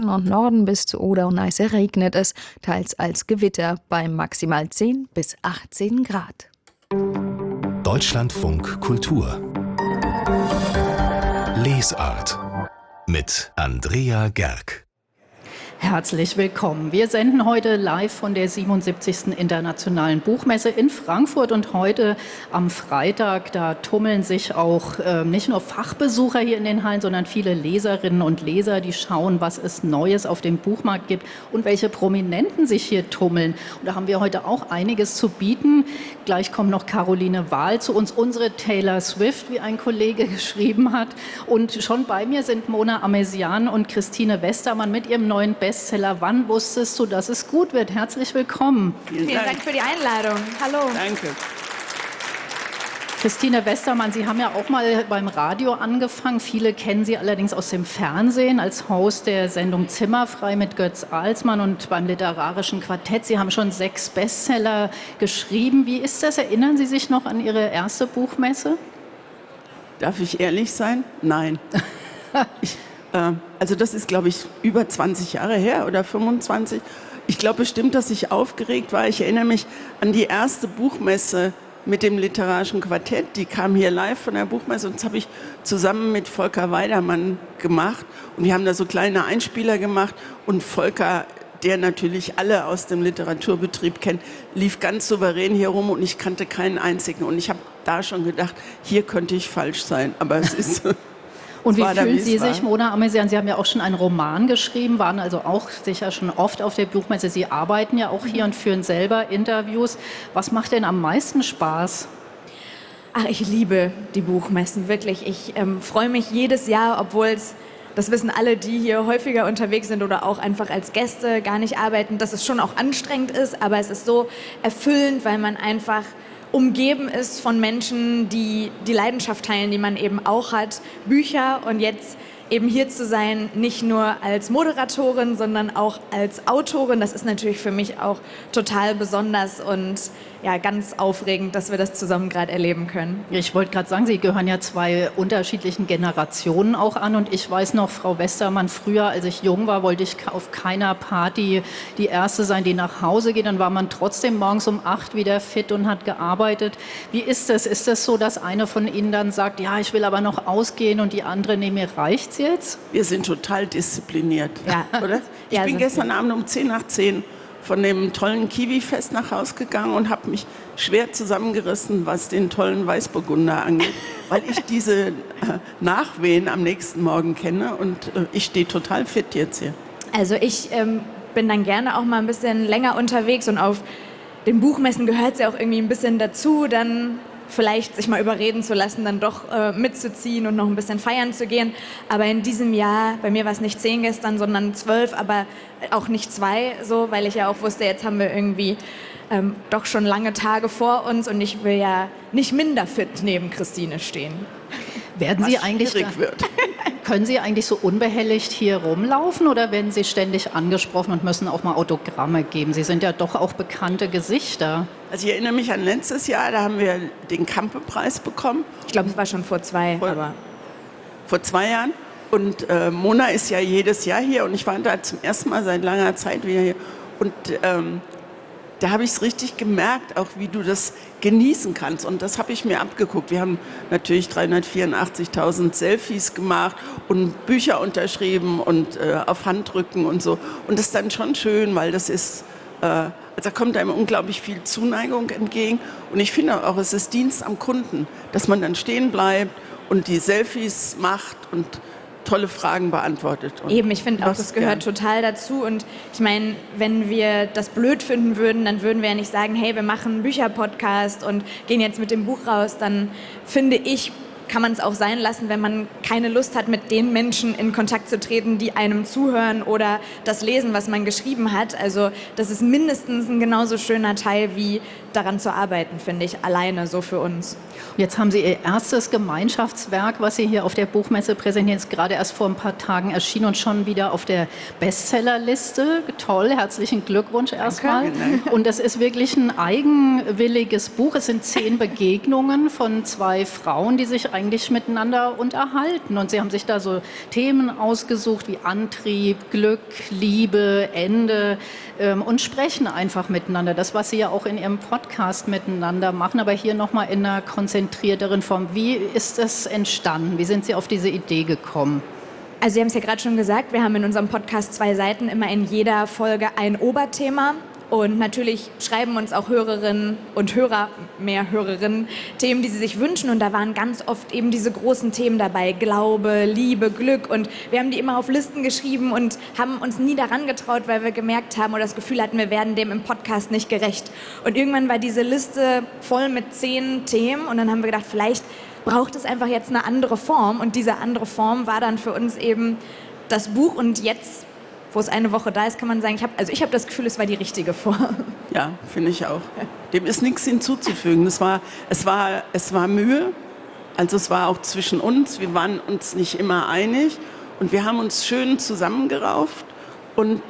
und Norden bis zu Oder und Neiße regnet es, teils als Gewitter bei maximal 10 bis 18 Grad. Deutschlandfunk Kultur Lesart mit Andrea Gerg. Herzlich willkommen. Wir senden heute live von der 77. Internationalen Buchmesse in Frankfurt und heute am Freitag, da tummeln sich auch nicht nur Fachbesucher hier in den Hallen, sondern viele Leserinnen und Leser, die schauen, was es Neues auf dem Buchmarkt gibt und welche Prominenten sich hier tummeln. Und da haben wir heute auch einiges zu bieten. Gleich kommt noch Caroline Wahl zu uns, unsere Taylor Swift, wie ein Kollege geschrieben hat. Und schon bei mir sind Mona Amesian und Christine Westermann mit ihrem neuen Bestseller Wann wusstest du, dass es gut wird? Herzlich willkommen. Vielen Dank für die Einladung. Hallo. Danke. Christine Westermann, Sie haben ja auch mal beim Radio angefangen. Viele kennen Sie allerdings aus dem Fernsehen als Host der Sendung Zimmerfrei mit Götz Alsmann und beim Literarischen Quartett. Sie haben schon 6 Bestseller geschrieben. Wie ist das? Erinnern Sie sich noch an Ihre erste Buchmesse? Darf ich ehrlich sein? Nein. Also das ist, glaube ich, über 20 Jahre her oder 25. Ich glaube bestimmt, dass ich aufgeregt war. Ich erinnere mich an die erste Buchmesse mit dem Literarischen Quartett. Die kam hier live von der Buchmesse und das habe ich zusammen mit Volker Weidermann gemacht. Und wir haben da so kleine Einspieler gemacht und Volker, der natürlich alle aus dem Literaturbetrieb kennt, lief ganz souverän hier rum und ich kannte keinen einzigen. Und ich habe da schon gedacht, hier könnte ich falsch sein. Aber es ist... Und wie fühlen Sie sich, Mona Amesian? Sie haben ja auch schon einen Roman geschrieben, waren also auch sicher schon oft auf der Buchmesse. Sie arbeiten ja auch hier und führen selber Interviews. Was macht denn am meisten Spaß? Ach, ich liebe die Buchmessen, wirklich. Ich freue mich jedes Jahr, obwohl es, das wissen alle, die hier häufiger unterwegs sind oder auch einfach als Gäste gar nicht arbeiten, dass es schon auch anstrengend ist, aber es ist so erfüllend, weil man einfach umgeben ist von Menschen, die die Leidenschaft teilen, die man eben auch hat, Bücher, und jetzt eben hier zu sein, nicht nur als Moderatorin, sondern auch als Autorin, das ist natürlich für mich auch total besonders und ja, ganz aufregend, dass wir das zusammen gerade erleben können. Ich wollte gerade sagen, Sie gehören ja 2 unterschiedlichen Generationen auch an und ich weiß noch, Frau Westermann, früher, als ich jung war, wollte ich auf keiner Party die Erste sein, die nach Hause geht. Dann war man trotzdem morgens um 8 wieder fit und hat gearbeitet. Wie ist das? Ist das so, dass eine von Ihnen dann sagt, ja, ich will aber noch ausgehen und die andere, nee, mir reicht's jetzt? Wir sind total diszipliniert, ja. Oder? Ich ja, bin gestern Abend um 10 nach 10 von dem tollen Kiwi-Fest nach Hause gegangen und habe mich schwer zusammengerissen, was den tollen Weißburgunder angeht, weil ich diese Nachwehen am nächsten Morgen kenne und ich stehe total fit jetzt hier. Also ich bin dann gerne auch mal ein bisschen länger unterwegs und auf den Buchmessen gehört es ja auch irgendwie ein bisschen dazu, dann vielleicht sich mal überreden zu lassen, dann doch mitzuziehen und noch ein bisschen feiern zu gehen. Aber in diesem Jahr, bei mir war es nicht 10 gestern, sondern 12, aber auch nicht 2, so, weil ich ja auch wusste, jetzt haben wir irgendwie doch schon lange Tage vor uns und ich will ja nicht minder fit neben Christine stehen. Werden Sie eigentlich, können Sie eigentlich so unbehelligt hier rumlaufen oder werden Sie ständig angesprochen und müssen auch mal Autogramme geben? Sie sind ja doch auch bekannte Gesichter. Also ich erinnere mich an letztes Jahr, da haben wir den Campe-Preis bekommen. Ich glaube, es war schon vor 2, aber... Vor 2 Jahren. Und Mona ist ja jedes Jahr hier und ich war da zum ersten Mal seit langer Zeit wieder hier. Und da habe ich es richtig gemerkt, auch wie du das genießen kannst. Und das habe ich mir abgeguckt. Wir haben natürlich 384.000 Selfies gemacht und Bücher unterschrieben und auf Handrücken und so. Und das ist dann schon schön, weil das ist, also da kommt einem unglaublich viel Zuneigung entgegen. Und ich finde auch, es ist Dienst am Kunden, dass man dann stehen bleibt und die Selfies macht und tolle Fragen beantwortet. Und eben, ich finde auch, das gehört total dazu. Und ich meine, wenn wir das blöd finden würden, dann würden wir ja nicht sagen, hey, wir machen einen Bücherpodcast und gehen jetzt mit dem Buch raus. Dann finde ich, kann man es auch sein lassen, wenn man keine Lust hat, mit den Menschen in Kontakt zu treten, die einem zuhören oder das lesen, was man geschrieben hat. Also das ist mindestens ein genauso schöner Teil, wie daran zu arbeiten, finde ich, alleine so für uns. Jetzt haben Sie Ihr erstes Gemeinschaftswerk, was Sie hier auf der Buchmesse präsentieren, ist gerade erst vor ein paar Tagen erschienen und schon wieder auf der Bestsellerliste. Toll, herzlichen Glückwunsch erstmal. Und das ist wirklich ein eigenwilliges Buch. Es sind 10 Begegnungen von 2 Frauen, die sich eigentlich miteinander unterhalten. Und Sie haben sich da so Themen ausgesucht wie Antrieb, Glück, Liebe, Ende und sprechen einfach miteinander. Das, was Sie ja auch in Ihrem Podcast miteinander machen, aber hier nochmal in einer konzentrierteren Form. Wie ist das entstanden? Wie sind Sie auf diese Idee gekommen? Also Sie haben es ja gerade schon gesagt, wir haben in unserem Podcast 2 Seiten, immer in jeder Folge ein Oberthema. Und natürlich schreiben uns auch Hörerinnen und Hörer, mehr Hörerinnen, Themen, die sie sich wünschen. Und da waren ganz oft eben diese großen Themen dabei. Glaube, Liebe, Glück. Und wir haben die immer auf Listen geschrieben und haben uns nie daran getraut, weil wir gemerkt haben oder das Gefühl hatten, wir werden dem im Podcast nicht gerecht. Und irgendwann war diese Liste voll mit 10 Themen. Und dann haben wir gedacht, vielleicht braucht es einfach jetzt eine andere Form. Und diese andere Form war dann für uns eben das Buch. Und jetzt, wo es eine Woche da ist, kann man sagen, ich hab das Gefühl, es war die richtige Form. Ja, finde ich auch. Dem ist nichts hinzuzufügen. Es war Mühe, also es war auch zwischen uns. Wir waren uns nicht immer einig und wir haben uns schön zusammengerauft und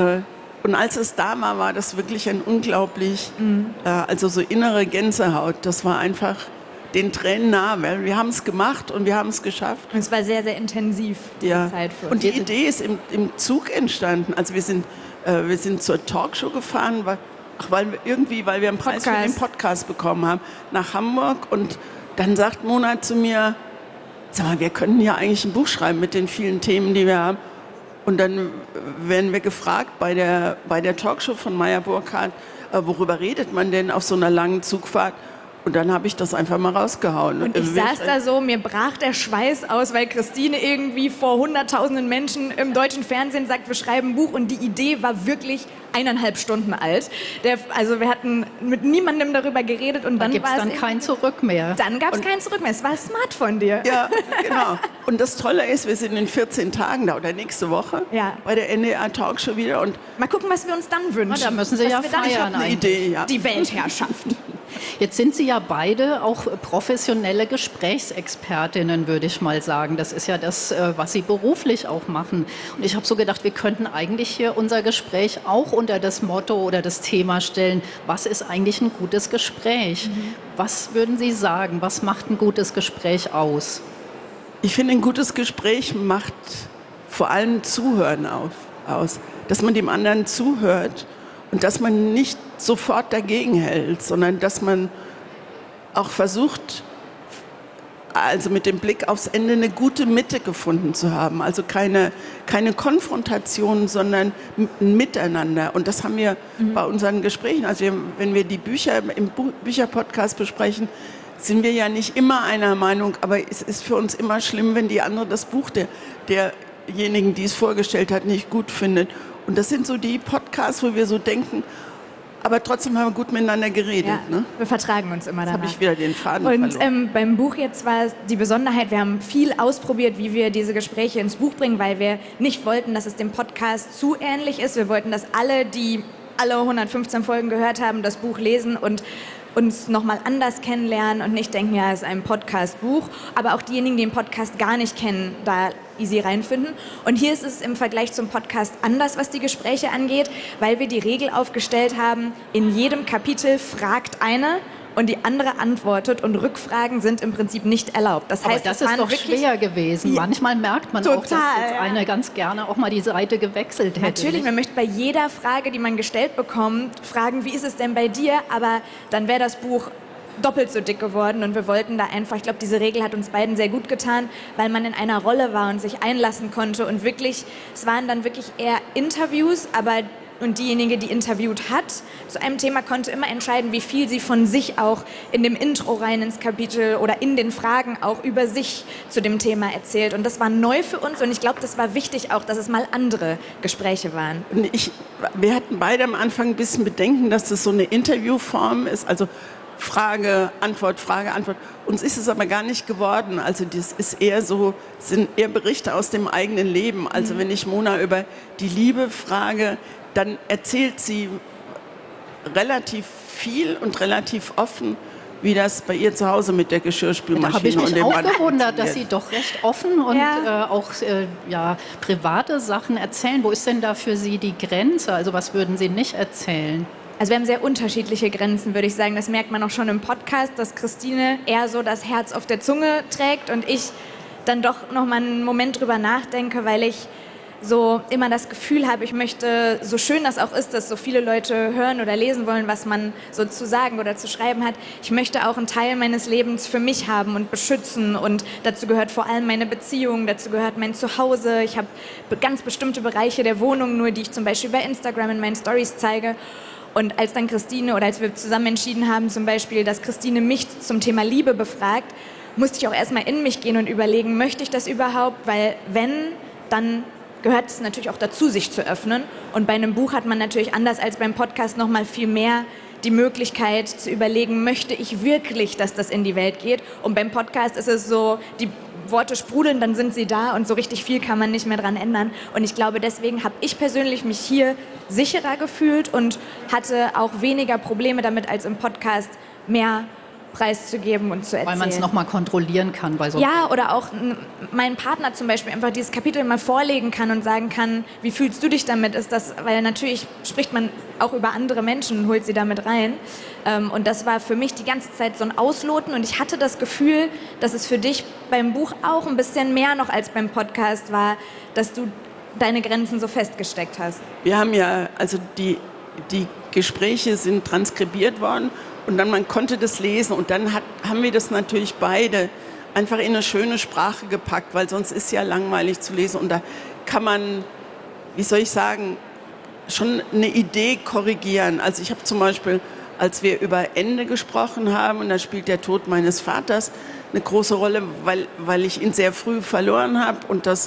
als es da war das wirklich ein unglaublich, also so innere Gänsehaut. Das war einfach den Tränen nah, weil wir haben es gemacht und wir haben es geschafft. Und es war sehr, sehr intensiv, die Zeit für uns. Und die Idee ist im Zug entstanden. Also wir sind zur Talkshow gefahren, weil wir einen Preis für den Podcast bekommen haben, nach Hamburg. Und dann sagt Mona zu mir, sag mal, wir könnten ja eigentlich ein Buch schreiben mit den vielen Themen, die wir haben. Und dann werden wir gefragt bei der Talkshow von Meyer Burkhardt, worüber redet man denn auf so einer langen Zugfahrt? Und dann habe ich das einfach mal rausgehauen. Und ich saß da so, mir brach der Schweiß aus, weil Christine irgendwie vor 100.000 Menschen im deutschen Fernsehen sagt, wir schreiben ein Buch. Und die Idee war wirklich 1,5 Stunden alt. Also wir hatten mit niemandem darüber geredet. Und dann gibt es dann kein Zurück mehr. Dann gab es kein Zurück mehr. Es war smart von dir. Ja, genau. Und das Tolle ist, wir sind in 14 Tagen da oder nächste Woche bei der NDR Talkshow wieder. Und mal gucken, was wir uns dann wünschen. Da müssen Sie ja feiern. Ich habe eine Idee, ja. Die Weltherrschaft. Jetzt sind Sie ja beide auch professionelle Gesprächsexpertinnen, würde ich mal sagen. Das ist ja das, was Sie beruflich auch machen. Und ich habe so gedacht, wir könnten eigentlich hier unser Gespräch auch unter das Motto oder das Thema stellen, was ist eigentlich ein gutes Gespräch? Was würden Sie sagen, was macht ein gutes Gespräch aus? Ich finde, ein gutes Gespräch macht vor allem Zuhören aus. Dass man dem anderen zuhört und dass man nicht sofort dagegen hält, sondern dass man auch versucht, also mit dem Blick aufs Ende eine gute Mitte gefunden zu haben. Also keine Konfrontation, sondern ein Miteinander. Und das haben wir bei unseren Gesprächen. Also wenn wir die Bücher im Bücherpodcast besprechen, sind wir ja nicht immer einer Meinung, aber es ist für uns immer schlimm, wenn die andere das Buch derjenigen, die es vorgestellt hat, nicht gut findet. Und das sind so die Podcasts, wo wir so denken, aber trotzdem haben wir gut miteinander geredet. Ja, ne? Wir vertragen uns immer danach. Jetzt habe ich wieder den Faden verloren. Und beim Buch jetzt war die Besonderheit, wir haben viel ausprobiert, wie wir diese Gespräche ins Buch bringen, weil wir nicht wollten, dass es dem Podcast zu ähnlich ist. Wir wollten, dass alle, die alle 115 Folgen gehört haben, das Buch lesen und uns nochmal anders kennenlernen und nicht denken, ja, es ist ein Podcast-Buch, aber auch diejenigen, die den Podcast gar nicht kennen, da easy reinfinden. Und hier ist es im Vergleich zum Podcast anders, was die Gespräche angeht, weil wir die Regel aufgestellt haben, in jedem Kapitel fragt eine und die andere antwortet und Rückfragen sind im Prinzip nicht erlaubt. Das heißt, das ist doch schwer gewesen. Manchmal merkt man auch, dass jetzt eine ganz gerne auch mal die Seite gewechselt hätte. Natürlich, man möchte bei jeder Frage, die man gestellt bekommt, fragen, wie ist es denn bei dir? Aber dann wäre das Buch doppelt so dick geworden und wir wollten da einfach, ich glaube, diese Regel hat uns beiden sehr gut getan, weil man in einer Rolle war und sich einlassen konnte und wirklich, es waren dann wirklich eher Interviews, und diejenige, die interviewt hat, zu einem Thema konnte immer entscheiden, wie viel sie von sich auch in dem Intro rein ins Kapitel oder in den Fragen auch über sich zu dem Thema erzählt. Und das war neu für uns und ich glaube, das war wichtig auch, dass es mal andere Gespräche waren. Und wir hatten beide am Anfang ein bisschen Bedenken, dass das so eine Interviewform ist, also Frage, Antwort, Frage, Antwort. Uns ist es aber gar nicht geworden. Also das ist eher so, sind eher Berichte aus dem eigenen Leben. Also wenn ich Mona über die Liebe frage, dann erzählt sie relativ viel und relativ offen, wie das bei ihr zu Hause mit der Geschirrspülmaschine Da habe ich und mich dem auch Mann gewundert, dass funktioniert. Sie doch recht offen und Ja. auch private Sachen erzählen. Wo ist denn da für Sie die Grenze? Also was würden Sie nicht erzählen? Also wir haben sehr unterschiedliche Grenzen, würde ich sagen. Das merkt man auch schon im Podcast, dass Christine eher so das Herz auf der Zunge trägt und ich dann doch noch mal einen Moment drüber nachdenke, weil ich so immer das Gefühl habe, ich möchte, so schön das auch ist, dass so viele Leute hören oder lesen wollen, was man so zu sagen oder zu schreiben hat, ich möchte auch einen Teil meines Lebens für mich haben und beschützen und dazu gehört vor allem meine Beziehung, dazu gehört mein Zuhause. Ich habe ganz bestimmte Bereiche der Wohnung nur, die ich zum Beispiel bei Instagram in meinen Stories zeige. Und als dann Christine oder als wir zusammen entschieden haben, zum Beispiel, dass Christine mich zum Thema Liebe befragt, musste ich auch erstmal in mich gehen und überlegen, möchte ich das überhaupt? Weil wenn, dann gehört es natürlich auch dazu, sich zu öffnen. Und bei einem Buch hat man natürlich anders als beim Podcast noch mal viel mehr die Möglichkeit zu überlegen, möchte ich wirklich, dass das in die Welt geht? Und beim Podcast ist es so, die Worte sprudeln, dann sind sie da und so richtig viel kann man nicht mehr dran ändern. Und ich glaube, deswegen habe ich persönlich mich hier sicherer gefühlt und hatte auch weniger Probleme damit, als im Podcast mehr preiszugeben und zu erzählen. Weil man es nochmal kontrollieren kann bei so Ja, oder auch mein Partner zum Beispiel einfach dieses Kapitel mal vorlegen kann und sagen kann, wie fühlst du dich damit? Ist das, weil natürlich spricht man auch über andere Menschen und holt sie damit rein. Und das war für mich die ganze Zeit so ein Ausloten und ich hatte das Gefühl, dass es für dich beim Buch auch ein bisschen mehr noch als beim Podcast war, dass du deine Grenzen so festgesteckt hast. Wir haben ja, also die Gespräche sind transkribiert worden und dann man konnte das lesen und dann haben wir das natürlich beide einfach in eine schöne Sprache gepackt, weil sonst ist ja langweilig zu lesen und da kann man, wie soll ich sagen, schon eine Idee korrigieren. Also ich habe zum Beispiel, als wir über Ende gesprochen haben, und da spielt der Tod meines Vaters eine große Rolle, weil ich ihn sehr früh verloren habe und das,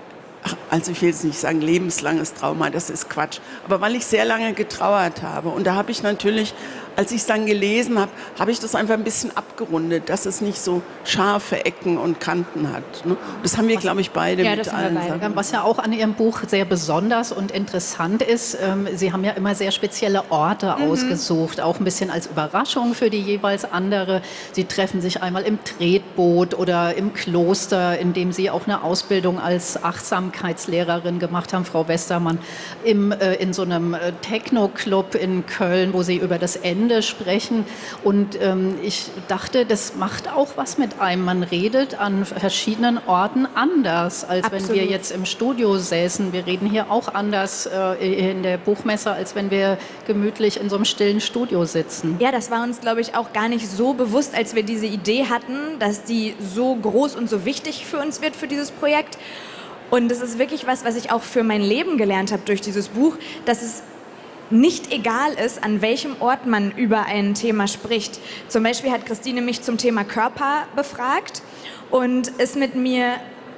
also ich will jetzt nicht sagen lebenslanges Trauma, das ist Quatsch, aber weil ich sehr lange getrauert habe und da habe ich natürlich, als ich es dann gelesen habe, habe ich das einfach ein bisschen abgerundet, dass es nicht so scharfe Ecken und Kanten hat. Ne? Das haben wir, glaube ich, beide Ja, mit das haben wir allen beide. Sachen. Was ja auch an Ihrem Buch sehr besonders und interessant ist, Sie haben ja immer sehr spezielle Orte ausgesucht, auch ein bisschen als Überraschung für die jeweils andere. Sie treffen sich einmal im Tretboot oder im Kloster, in dem Sie auch eine Ausbildung als Achtsamkeitslehrerin gemacht haben, Frau Westermann, in so einem Techno-Club in Köln, wo Sie über das Ende sprechen. Und ich dachte, das macht auch was mit einem. Man redet an verschiedenen Orten anders, als Absolut. wenn wir jetzt im Studio säßen. Wir reden hier auch anders in der Buchmesse, als wenn wir gemütlich in so einem stillen Studio sitzen. Ja, das war uns, glaube ich, auch gar nicht so bewusst, als wir diese Idee hatten, dass die so groß und so wichtig für uns wird, für dieses Projekt. Und es ist wirklich was ich auch für mein Leben gelernt habe durch dieses Buch, dass es nicht egal ist, an welchem Ort man über ein Thema spricht. Zum Beispiel hat Christine mich zum Thema Körper befragt und ist mit mir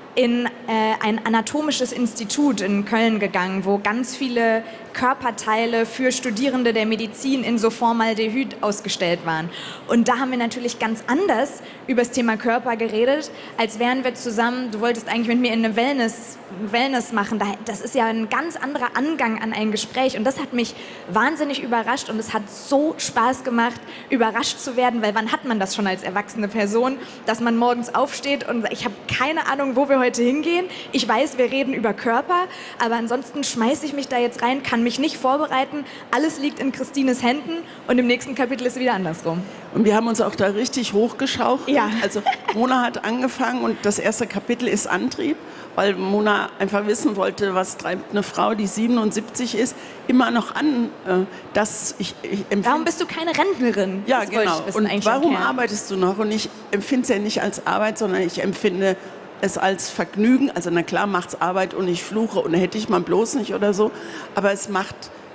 in ein anatomisches Institut in Köln gegangen, wo ganz viele Körperteile für Studierende der Medizin in so Formaldehyd ausgestellt waren. Und da haben wir natürlich ganz anders über das Thema Körper geredet, als wären wir zusammen, du wolltest eigentlich mit mir in eine Wellness machen. Das ist ja ein ganz anderer Angang an ein Gespräch und das hat mich wahnsinnig überrascht und es hat so Spaß gemacht, überrascht zu werden, weil wann hat man das schon als erwachsene Person, dass man morgens aufsteht und ich habe keine Ahnung, wo wir heute hingehen. Ich weiß, wir reden über Körper, aber ansonsten schmeiße ich mich da jetzt rein, kann mich nicht vorbereiten. Alles liegt in Christines Händen und im nächsten Kapitel ist es wieder andersrum. Und wir haben uns auch da richtig hochgeschaukelt. Ja. Also Mona hat angefangen und das erste Kapitel ist Antrieb, weil Mona einfach wissen wollte, was treibt eine Frau, die 77 ist, immer noch an. Dass ich Warum bist du keine Rentnerin? Ja, Das wollte genau. ich wissen, Und eigentlich im warum Kern. arbeitest du noch? Und ich empfinde es ja nicht als Arbeit, sondern ich empfinde es als Vergnügen. Also na klar macht es Arbeit und ich fluche und hätte ich mal bloß nicht oder so. Aber es macht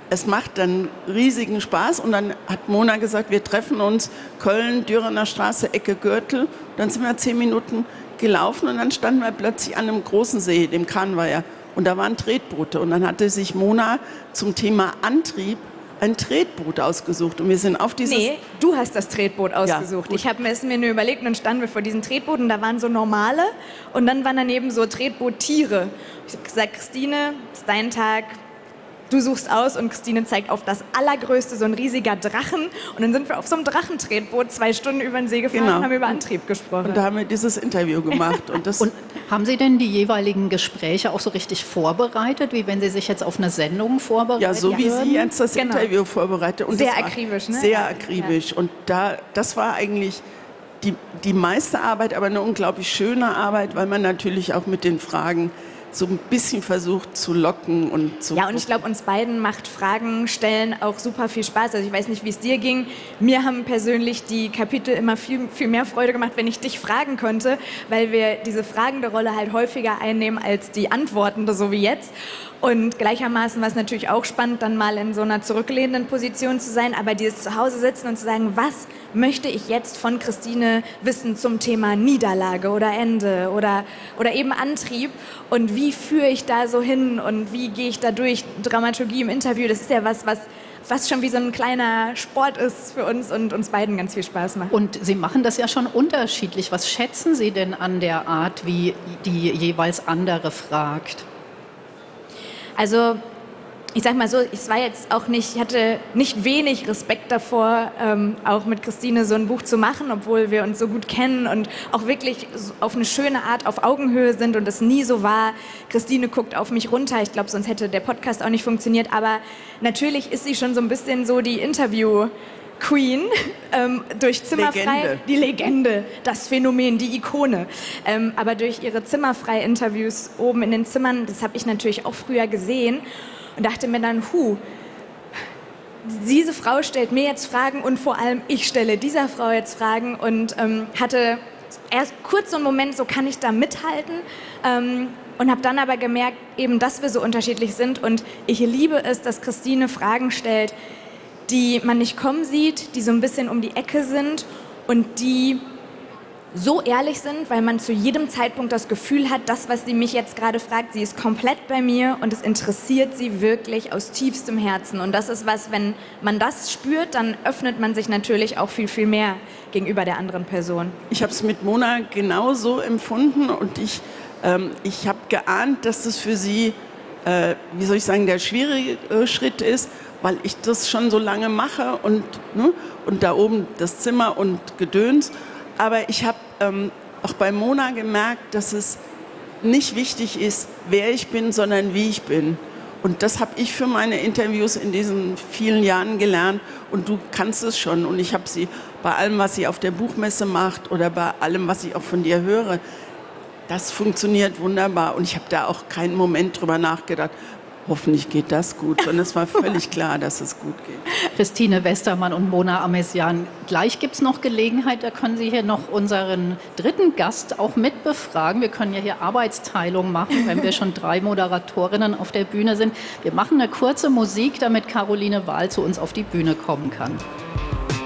dann riesigen Spaß. Und dann hat Mona gesagt, wir treffen uns Köln, Dürener Straße, Ecke Gürtel. Dann sind wir 10 Minuten gelaufen und dann standen wir plötzlich an einem großen See, dem Kahnweiher. Und da waren Tretboote. Und dann hatte sich Mona zum Thema Antrieb ein Tretboot ausgesucht. Und wir sind auf dieses... Nee, du hast das Tretboot ausgesucht. gut. Ich habe es mir nur überlegt und dann standen wir vor diesen Tretbooten, da waren so normale und dann waren daneben so Tretboottiere. Ich habe gesagt, Christine, ist dein Tag, du suchst aus und Christine zeigt auf das Allergrößte, so ein riesiger Drachen. Und dann sind wir auf so einem Drachentretboot 2 Stunden über den See gefahren und haben über Antrieb gesprochen. Und da haben wir dieses Interview gemacht. Und haben Sie denn die jeweiligen Gespräche auch so richtig vorbereitet, wie wenn Sie sich jetzt auf eine Sendung vorbereiten? Ja, so wie würden? Sie jetzt das Interview vorbereitet. Und sehr das war akribisch, ne? Sehr akribisch. Ja. Und das war eigentlich die meiste Arbeit, aber eine unglaublich schöne Arbeit, weil man natürlich auch mit den Fragen so ein bisschen versucht zu locken und zu... Ja, und ich glaube, uns beiden macht Fragen stellen auch super viel Spaß. Also ich weiß nicht, wie es dir ging. Mir haben persönlich die Kapitel immer viel, viel mehr Freude gemacht, wenn ich dich fragen konnte, weil wir diese fragende Rolle halt häufiger einnehmen als die antwortende, so wie jetzt. Und gleichermaßen war es natürlich auch spannend, dann mal in so einer zurücklehnenden Position zu sein, aber dieses Zuhause sitzen und zu sagen, was möchte ich jetzt von Christine wissen zum Thema Niederlage oder Ende oder eben Antrieb und wie führe ich da so hin und wie gehe ich da durch Dramaturgie im Interview, das ist ja was fast schon wie so ein kleiner Sport ist für uns und uns beiden ganz viel Spaß macht. Und Sie machen das ja schon unterschiedlich. Was schätzen Sie denn an der Art, wie die jeweils andere fragt? Also ich sag mal so, ich hatte nicht wenig Respekt davor, auch mit Christine so ein Buch zu machen, obwohl wir uns so gut kennen und auch wirklich auf eine schöne Art auf Augenhöhe sind und es nie so war, Christine guckt auf mich runter. Ich glaube, sonst hätte der Podcast auch nicht funktioniert, aber natürlich ist sie schon so ein bisschen so die Interview-Queen, durch Zimmerfrei, Legende. Die Legende, das Phänomen, die Ikone. Aber durch ihre Zimmerfrei-Interviews oben in den Zimmern, das habe ich natürlich auch früher gesehen und dachte mir dann, diese Frau stellt mir jetzt Fragen und vor allem ich stelle dieser Frau jetzt Fragen und hatte erst kurz so einen Moment, so kann ich da mithalten und habe dann aber gemerkt, eben, dass wir so unterschiedlich sind und ich liebe es, dass Christine Fragen stellt, die man nicht kommen sieht, die so ein bisschen um die Ecke sind und die so ehrlich sind, weil man zu jedem Zeitpunkt das Gefühl hat, das, was sie mich jetzt gerade fragt, sie ist komplett bei mir und es interessiert sie wirklich aus tiefstem Herzen. Und das ist was, wenn man das spürt, dann öffnet man sich natürlich auch viel, viel mehr gegenüber der anderen Person. Ich habe es mit Mona genauso empfunden und ich habe geahnt, dass das für sie, der schwierige Schritt ist, weil ich das schon so lange mache und da oben das Zimmer und Gedöns. Aber ich habe auch bei Mona gemerkt, dass es nicht wichtig ist, wer ich bin, sondern wie ich bin. Und das habe ich für meine Interviews in diesen vielen Jahren gelernt. Und du kannst es schon. Und ich habe sie bei allem, was sie auf der Buchmesse macht oder bei allem, was ich auch von dir höre, das funktioniert wunderbar. Und ich habe da auch keinen Moment drüber nachgedacht, hoffentlich geht das gut. Sondern es war völlig klar, dass es gut geht. Christine Westermann und Mona Amesian. Gleich gibt es noch Gelegenheit, da können Sie hier noch unseren dritten Gast auch mit befragen. Wir können ja hier Arbeitsteilung machen, wenn wir schon 3 Moderatorinnen auf der Bühne sind. Wir machen eine kurze Musik, damit Caroline Wahl zu uns auf die Bühne kommen kann.